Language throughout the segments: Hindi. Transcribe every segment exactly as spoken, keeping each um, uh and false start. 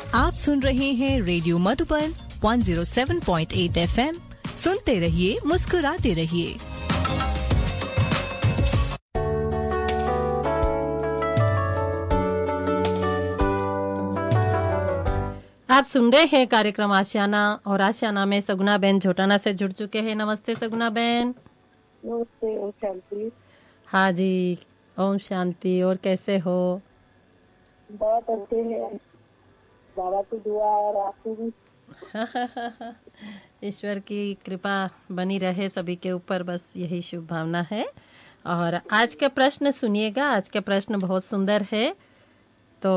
आप सुन रहे हैं रेडियो मधुबन एक सौ सात पॉइंट आठ एफ एम। सुनते रहिए, मुस्कुराते रहिए। आप सुन रहे हैं कार्यक्रम आशियाना, और आशियाना में सगुना बहन झोटाना से जुड़ चुके हैं। नमस्ते सगुना बहन। नमस्ते। ओम शांति। हाँ जी, ओम शांति। और कैसे हो? बहुत अच्छे हैं, बाबा की दुआ और आपकी भी। ईश्वर की कृपा बनी रहे सभी के ऊपर, बस यही शुभ भावना है। और आज का प्रश्न सुनिएगा। आज का प्रश्न बहुत सुंदर है। तो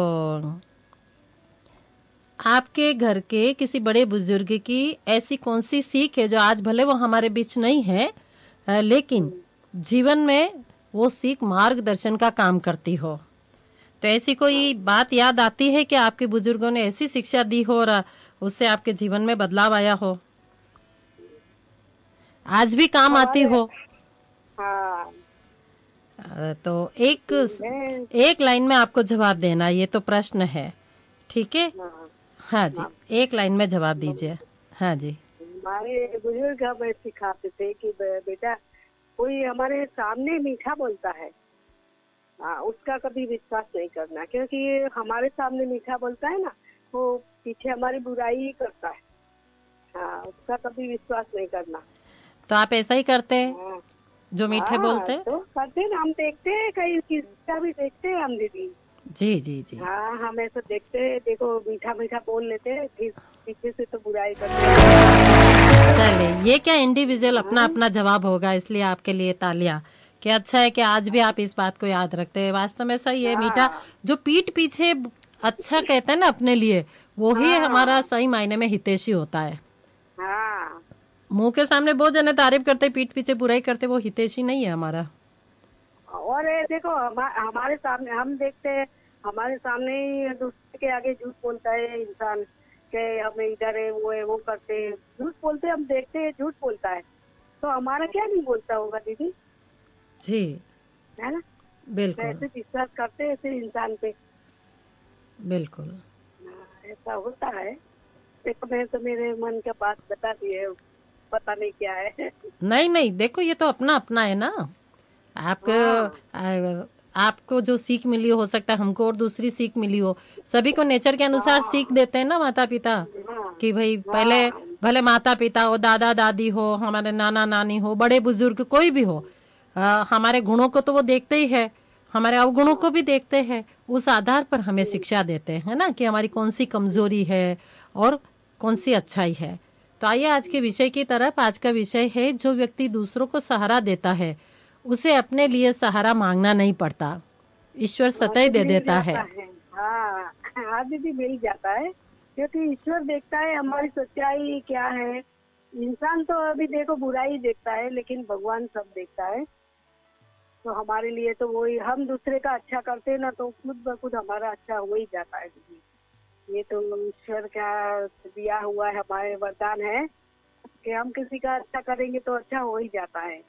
आपके घर के किसी बड़े बुजुर्ग की ऐसी कौन सी सीख है जो आज भले वो हमारे बीच नहीं है, लेकिन जीवन में वो सीख मार्गदर्शन का काम करती हो? तो ऐसी कोई बात याद आती है कि आपके बुजुर्गों ने ऐसी शिक्षा दी हो और उससे आपके जीवन में बदलाव आया हो, आज भी काम आती हो? हाँ। तो एक एक लाइन में आपको जवाब देना, ये तो प्रश्न है, ठीक है? हाँ जी, एक लाइन में जवाब दीजिए। हाँ जी। हमारे बुजुर्ग हमें सिखाते थे कि बेटा, कोई हमारे सामने मीठा बोलता है, हाँ, उसका कभी विश्वास नहीं करना, क्योंकि ये हमारे सामने मीठा बोलता है ना, वो पीछे हमारी बुराई ही करता है। हाँ, उसका कभी विश्वास नहीं करना। तो आप ऐसा ही करते हैं? हाँ, जो मीठे हाँ, बोलते हैं तो करते हैं। हम देखते हैं, कहीं किसका भी देखते हैं हम दीदी। जी जी जी। हाँ, हम ऐसा देखते हैं, देखो मीठा मीठा बोल लेते हैं, फिर पीछे से तो बुराई करते हैं। चलिए, ये क्या इंडिविजुअल अपना अपना जवाब होगा, इसलिए आपके लिए तालियां। कि अच्छा है कि आज भी आप इस बात को याद रखते हैं। वास्तव में सही है, मीठा जो पीठ पीछे अच्छा कहते हैं ना अपने लिए, वो ही हमारा सही मायने में हितैषी होता है। हाँ। मुंह के सामने बहुत जने तारीफ करते, पीठ पीछे बुराई करते, वो हितैषी नहीं है हमारा। और ये देखो, हम, हमारे सामने हम देखते हैं, हमारे सामने ही दूसरे के आगे झूठ बोलता है इंसान के, हमें इधर है वो है वो करते हैं, झूठ बोलते हम देखते हैं, झूठ बोलता है, तो हमारा क्या नहीं बोलता होगा दीदी? जी, है ना? बिल्कुल। ऐसे विश्वास करते हैं ऐसे इंसान पे। बिल्कुल ऐसा होता है। देखो, मैं तो मेरे मन का बात बता दी है, पता नहीं क्या है। नहीं नहीं, देखो ये तो अपना अपना है ना। आपको हाँ। आपको जो सीख मिली हो सकता है हमको और दूसरी सीख मिली हो। सभी को नेचर के अनुसार हाँ। सीख देते हैं ना माता पिता, हाँ। कि भाई पहले हाँ। भले माता पिता हो, दादा दादी हो, हमारे नाना नानी हो, बड़े बुजुर्ग कोई भी हो, आ, हमारे गुणों को तो वो देखते ही है, हमारे अवगुणों को भी देखते हैं। उस आधार पर हमें शिक्षा देते हैं ना, कि हमारी कौन सी कमजोरी है और कौन सी अच्छाई है। तो आइए आज के विषय की तरफ। आज का विषय है, जो व्यक्ति दूसरों को सहारा देता है उसे अपने लिए सहारा मांगना नहीं पड़ता, ईश्वर सतह दे देता है। हाँ हाँ दीदी, मिल जाता है, क्योंकि ईश्वर देखता है हमारी सच्चाई क्या है। इंसान तो अभी देखो बुराई देखता है, लेकिन भगवान सब देखता है। तो हमारे लिए तो वही, हम दूसरे का अच्छा करते हैं ना, तो खुद ब खुद हमारा अच्छा हो ही जाता है दीदी। ये तो ईश्वर का दिया हुआ है, हमारे वरदान है कि हम किसी का अच्छा करेंगे तो अच्छा हो ही जाता है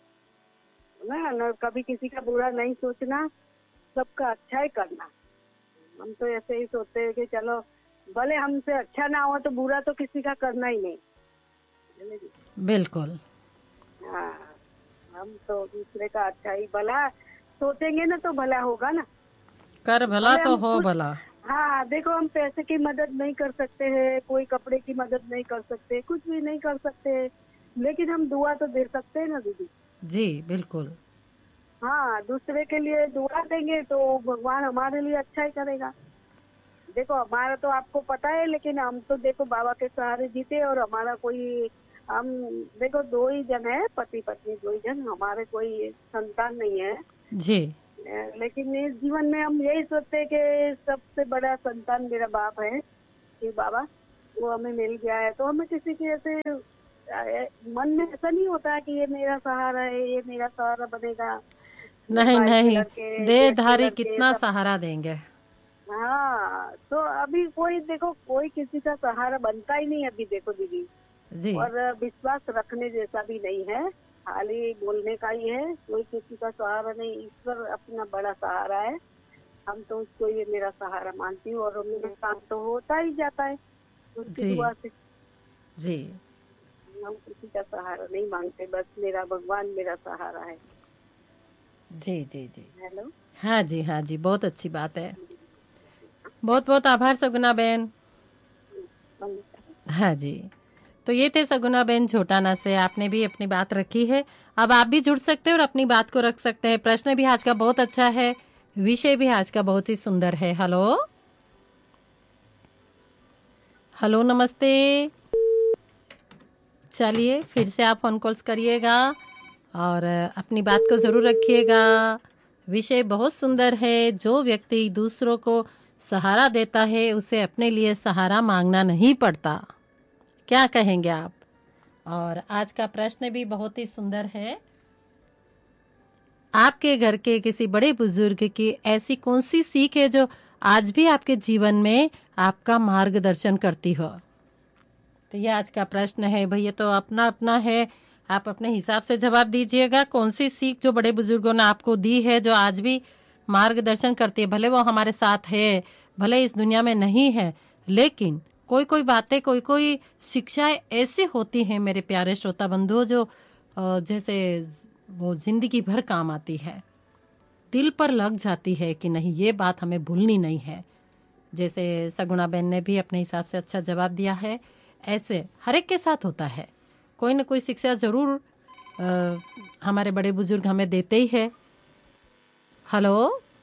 ना, ना कभी किसी का बुरा नहीं सोचना, सबका अच्छा ही करना। हम तो ऐसे ही सोचते हैं कि चलो भले हमसे अच्छा ना हो तो बुरा तो किसी का करना ही नहीं। बिल्कुल। हाँ, हम तो दूसरे का अच्छा ही, भला सोचेंगे ना तो भला होगा ना। कर भला तो हो भला। हाँ, देखो, हम पैसे की मदद नहीं कर सकते हैं, कोई कपड़े की मदद नहीं कर सकते, कुछ भी नहीं कर सकते, लेकिन हम दुआ तो दे सकते हैं ना दीदी। जी बिल्कुल। हाँ, दूसरे के लिए दुआ देंगे तो भगवान हमारे लिए अच्छा ही करेगा। देखो, हमारा तो आपको पता है, लेकिन हम तो देखो बाबा के सहारे जीते, और हमारा कोई, हम देखो दो ही जन है, पति पत्नी दो ही जन, हमारे कोई संतान नहीं है जी। लेकिन इस जीवन में हम यही सोचते हैं कि सबसे बड़ा संतान मेरा बाप है, कि बाबा वो हमें मिल गया है, तो हमें किसी के ऐसे मन में ऐसा नहीं होता कि ये मेरा सहारा है, ये मेरा सहारा बनेगा। नहीं नहीं, देहधारी कितना सहारा देंगे। हाँ, तो अभी कोई देखो, कोई किसी का सहारा बनता ही नहीं अभी, देखो दीदी जी। और विश्वास रखने जैसा भी नहीं है, खाली बोलने का ही है, कोई किसी का सहारा नहीं। ईश्वर अपना बड़ा सहारा है, हम तो उसको ये मेरा सहारा मानती हूँ और मेरा काम तो होता ही जाता है उसकी जी दुआ से। जी हम किसी का सहारा नहीं मांगते, बस मेरा भगवान मेरा सहारा है। जी जी जी। हेलो। हाँ जी हाँ जी, बहुत अच्छी बात है। बहुत बहुत आभार सगुना बहन। हाँ जी, तो ये थे सगुना बहन झोटाना से, आपने भी अपनी बात रखी है। अब आप भी जुड़ सकते हैं और अपनी बात को रख सकते हैं। प्रश्न भी आज का बहुत अच्छा है, विषय भी आज का बहुत ही सुंदर है। हेलो हेलो नमस्ते। चलिए फिर से आप फोन कॉल्स करिएगा और अपनी बात को ज़रूर रखिएगा। विषय बहुत सुंदर है। जो व्यक्ति दूसरों को सहारा देता है उसे अपने लिए सहारा मांगना नहीं पड़ता। क्या कहेंगे आप? और आज का प्रश्न भी बहुत ही सुंदर है। आपके घर के किसी बड़े बुजुर्ग की ऐसी कौन सी सीख है जो आज भी आपके जीवन में आपका मार्गदर्शन करती हो? तो ये आज का प्रश्न है भैया, तो अपना अपना है, आप अपने हिसाब से जवाब दीजिएगा। कौन सी सीख जो बड़े बुजुर्गों ने आपको दी है जो आज भी मार्गदर्शन करती है? भले वो हमारे साथ है, भले इस दुनिया में नहीं है, लेकिन कोई कोई बातें, कोई कोई शिक्षाएं ऐसी होती हैं मेरे प्यारे श्रोता बंधुओं, जो जैसे वो जिंदगी भर काम आती है, दिल पर लग जाती है कि नहीं ये बात हमें भूलनी नहीं है। जैसे सगुना बहन ने भी अपने हिसाब से अच्छा जवाब दिया है। ऐसे हर एक के साथ होता है, कोई न कोई शिक्षा जरूर आ, हमारे बड़े बुजुर्ग हमें देते ही है। हेलो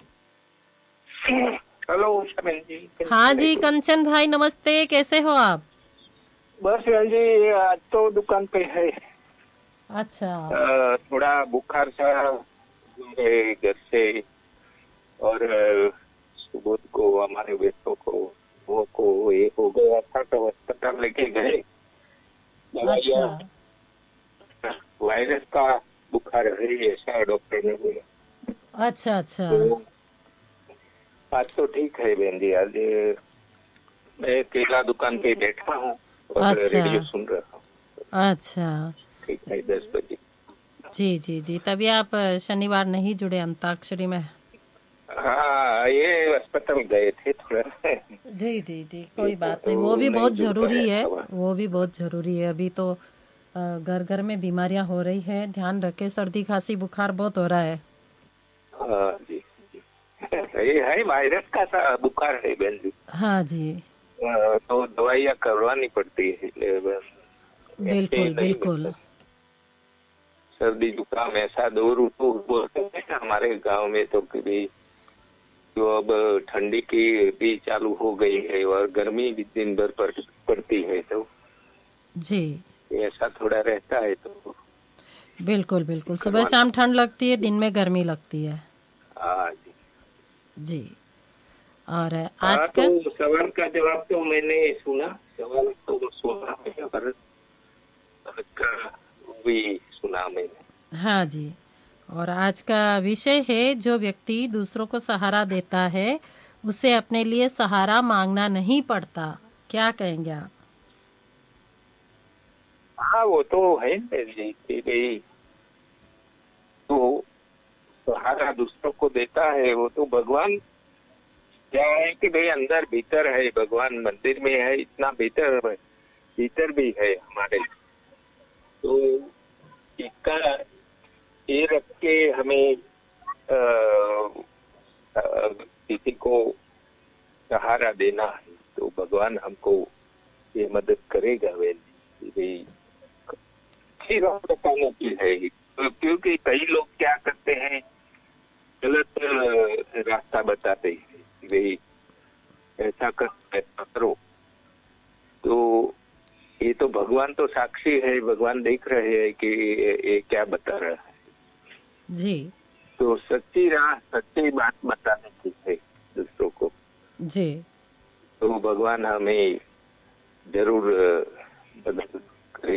हेलो बहन जी। हाँ जी कंचन भाई नमस्ते, कैसे हो आप? बस बहन जी आज तो दुकान पे है। अच्छा। आ, थोड़ा बुखार सा मेरे घर से, और सुबह को हमारे बेटों को वो को ये हो गया था तो अस्पताल लेके गए। अच्छा वायरस का बुखार है ऐसा डॉक्टर ने बोला। अच्छा अच्छा। तो आज तो ठीक है बहन जी। आज मैं केला दुकान पे बैठा हूँ और अच्छा रेडियो सुन रहा हूँ। अच्छा। ठीक है दस बजे। जी जी जी, तभी आप शनिवार नहीं जुड़े अंताक्षरी में? हाँ ये अस्पताल गए थे थोड़ा। जी जी जी, कोई बात तो नहीं, वो भी नहीं बहुत जुड़ जरूरी है, पाया। वो भी बहुत जरूरी है। अभी तो घर घर में बीमारियां हो रही है, ध्यान रखे, सर्दी खांसी बुखार बहुत हो रहा है। हाँ जी जी। ये है वायरस का सा बुखार है बहन जी। हाँ जी तो दवाइयाँ करवानी पड़ती है। बिल्कुल बिल्कुल। सर्दी जुकाम ऐसा दो ऋतु बोलते हैं हमारे गांव में, तो कि जो अब ठंडी की भी चालू हो गई है और गर्मी भी दिन भर पर पड़ती है, तो जी ऐसा थोड़ा रहता है। तो बिल्कुल बिल्कुल, सुबह शाम ठंड लगती है, दिन में गर्मी लगती है। हाँ जी जी। और हाँ, आज का तो सवाल का जवाब तो मैंने सुना, सवाल तो सुना है पर भी सुना मैंने। हाँ जी, और आज का विषय है जो व्यक्ति दूसरों को सहारा देता है उसे अपने लिए सहारा मांगना नहीं पड़ता। क्या कहेंगे आप? हाँ वो तो है भाई, तो सहारा दूसरों को देता है वो तो भगवान। क्या है कि भाई अंदर भीतर है भगवान, मंदिर में है इतना भीतर भीतर भी है हमारे। तो इसका ये रख के हमें किसी को सहारा देना है तो भगवान हमको ये मदद करेगा। भाई बताने की है, क्योंकि कई लोग क्या करते हैं गलत रास्ता बताते हैं, भाई ऐसा कर ऐसा करो। तो ये तो भगवान तो साक्षी है, भगवान देख रहे हैं कि ये क्या बता रहा है जी। तो सच्ची राह सच्ची बात बताने की है दूसरों को। जी। तो भगवान हमें जरूर